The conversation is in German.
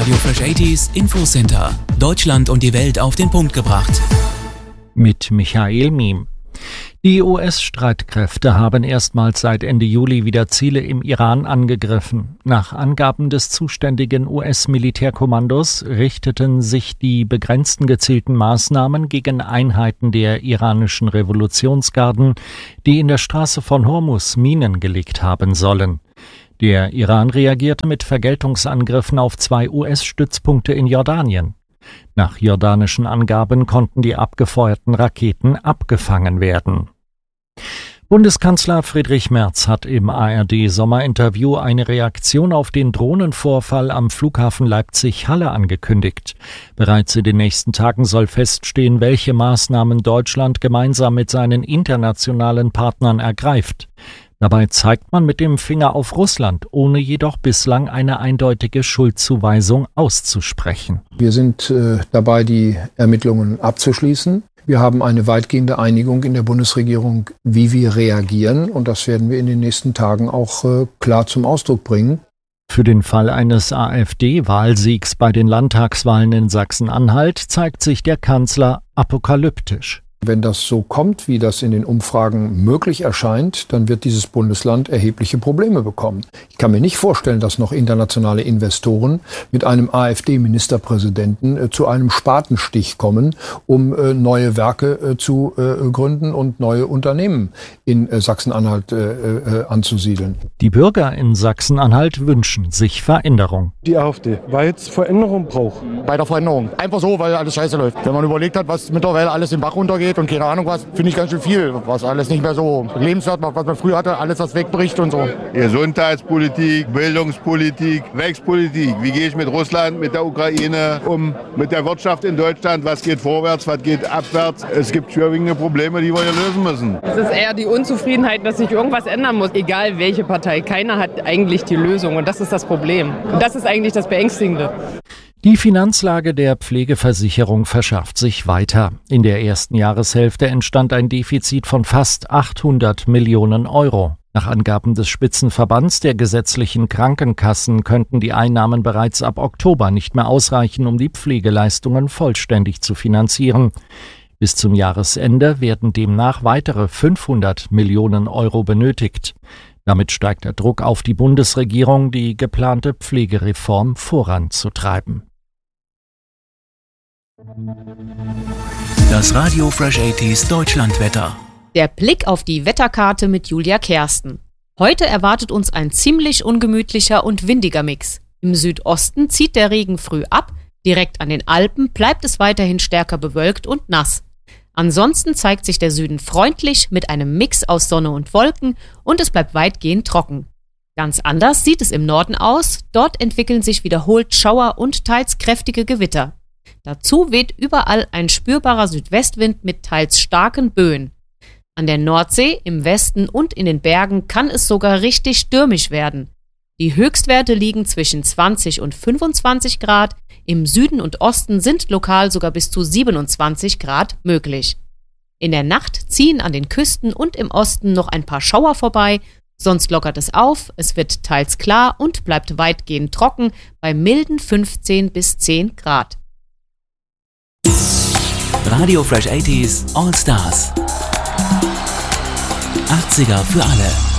Radio Fresh 80s Infocenter. Deutschland und die Welt auf den Punkt gebracht. Mit Michael Miem. Die US-Streitkräfte haben erstmals seit Ende Juli wieder Ziele im Iran angegriffen. Nach Angaben des zuständigen US-Militärkommandos richteten sich die begrenzten gezielten Maßnahmen gegen Einheiten der iranischen Revolutionsgarden, die in der Straße von Hormuz Minen gelegt haben sollen. Der Iran reagierte mit Vergeltungsangriffen auf 2 US-Stützpunkte in Jordanien. Nach jordanischen Angaben konnten die abgefeuerten Raketen abgefangen werden. Bundeskanzler Friedrich Merz hat im ARD-Sommerinterview eine Reaktion auf den Drohnenvorfall am Flughafen Leipzig-Halle angekündigt. Bereits in den nächsten Tagen soll feststehen, welche Maßnahmen Deutschland gemeinsam mit seinen internationalen Partnern ergreift. Dabei zeigt man mit dem Finger auf Russland, ohne jedoch bislang eine eindeutige Schuldzuweisung auszusprechen. Wir sind dabei, die Ermittlungen abzuschließen. Wir haben eine weitgehende Einigung in der Bundesregierung, wie wir reagieren. Und das werden wir in den nächsten Tagen auch klar zum Ausdruck bringen. Für den Fall eines AfD-Wahlsiegs bei den Landtagswahlen in Sachsen-Anhalt zeigt sich der Kanzler apokalyptisch. Wenn das so kommt, wie das in den Umfragen möglich erscheint, dann wird dieses Bundesland erhebliche Probleme bekommen. Ich kann mir nicht vorstellen, dass noch internationale Investoren mit einem AfD-Ministerpräsidenten zu einem Spatenstich kommen, um neue Werke zu gründen und neue Unternehmen in Sachsen-Anhalt anzusiedeln. Die Bürger in Sachsen-Anhalt wünschen sich Veränderung. Die AfD, weil es Veränderung braucht. Bei der Veränderung. Einfach so, weil alles scheiße läuft. Wenn man überlegt hat, was mittlerweile alles den Bach runtergeht und keine Ahnung was, finde ich ganz schön viel, was alles nicht mehr so lebenswert macht, was man früher hatte, alles was wegbricht und so. Gesundheitspolitik, Bildungspolitik, Wächspolitik. Wie gehe ich mit Russland, mit der Ukraine um, mit der Wirtschaft in Deutschland, was geht vorwärts, was geht abwärts. Es gibt schwerwiegende Probleme, die wir hier lösen müssen. Es ist eher die Unzufriedenheit, dass sich irgendwas ändern muss, egal welche Partei. Keiner hat eigentlich die Lösung und das ist das Problem. Und das ist eigentlich das Beängstigende. Die Finanzlage der Pflegeversicherung verschärft sich weiter. In der ersten Jahreshälfte entstand ein Defizit von fast 800 Millionen Euro. Nach Angaben des Spitzenverbands der gesetzlichen Krankenkassen könnten die Einnahmen bereits ab Oktober nicht mehr ausreichen, um die Pflegeleistungen vollständig zu finanzieren. Bis zum Jahresende werden demnach weitere 500 Millionen Euro benötigt. Damit steigt der Druck auf die Bundesregierung, die geplante Pflegereform voranzutreiben. Das Radio Fresh 80s Deutschlandwetter. Der Blick auf die Wetterkarte mit Julia Kersten. Heute erwartet uns ein ziemlich ungemütlicher und windiger Mix. Im Südosten zieht der Regen früh ab, direkt an den Alpen bleibt es weiterhin stärker bewölkt und nass. Ansonsten zeigt sich der Süden freundlich mit einem Mix aus Sonne und Wolken und es bleibt weitgehend trocken. Ganz anders sieht es im Norden aus, dort entwickeln sich wiederholt Schauer und teils kräftige Gewitter. Dazu weht überall ein spürbarer Südwestwind mit teils starken Böen. An der Nordsee, im Westen und in den Bergen kann es sogar richtig stürmisch werden. Die Höchstwerte liegen zwischen 20 und 25 Grad, im Süden und Osten sind lokal sogar bis zu 27 Grad möglich. In der Nacht ziehen an den Küsten und im Osten noch ein paar Schauer vorbei, sonst lockert es auf, es wird teils klar und bleibt weitgehend trocken bei milden 15 bis 10 Grad. Radio Fresh 80s All Stars. 80er für alle.